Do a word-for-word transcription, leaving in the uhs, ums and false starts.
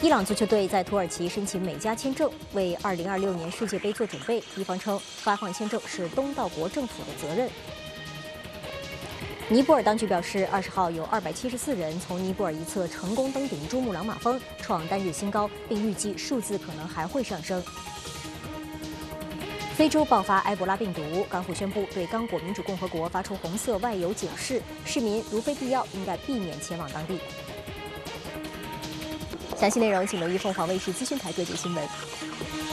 伊朗足球队在土耳其申请美加签证，为二零二六年世界杯做准备。伊方称，发放签证是东道国政府的责任。尼泊尔当局表示，二十号有二百七十四人从尼泊尔一侧成功登顶珠穆朗玛峰，创单日新高，并预计数字可能还会上升。非洲爆发埃博拉病毒，港府宣布对刚果民主共和国发出红色外游警示，市民如非必要，应该避免前往当地。详细内容请留意凤凰卫视资讯台各界新闻。